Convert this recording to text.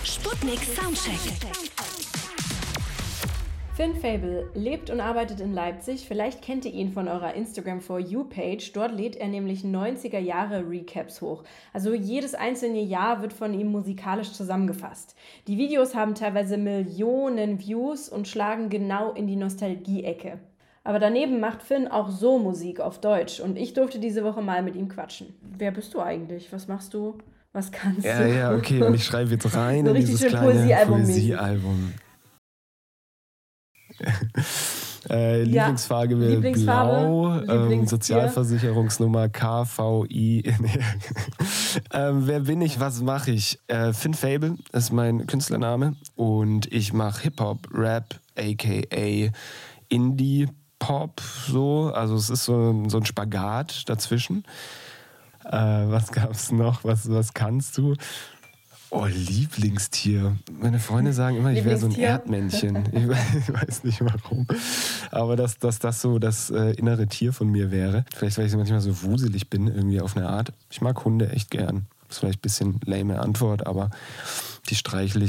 Sputnik Soundcheck. Finn Fable lebt und arbeitet in Leipzig. Vielleicht kennt ihr ihn von eurer Instagram For You-Page. Dort lädt er nämlich 90er-Jahre-Recaps hoch. Also jedes einzelne Jahr wird von ihm musikalisch zusammengefasst. Die Videos haben teilweise Millionen Views und schlagen genau in die Nostalgie-Ecke. Aber daneben macht Finn auch so Musik auf Deutsch und ich durfte diese Woche mal mit ihm quatschen. Wer bist du eigentlich? Was machst du? Was kannst du? Ja, okay. Und ich schreibe jetzt rein so in dieses kleine Poesiealbum. Lieblingsfarbe Blau, Sozialversicherungsnummer KVI. Wer bin ich, was mache ich? Finn Fable ist mein Künstlername und ich mache Hip-Hop, Rap, aka Indie-Pop, so. Also es ist so ein Spagat dazwischen. Was gab's noch? Was kannst du? Oh, Lieblingstier. Meine Freunde sagen immer, ich wäre so ein Erdmännchen. Ich weiß nicht warum. Aber dass das so das innere Tier von mir wäre. Vielleicht, weil ich manchmal so wuselig bin, irgendwie auf eine Art. Ich mag Hunde echt gern. Das ist vielleicht ein bisschen lame Antwort, aber die streichle ich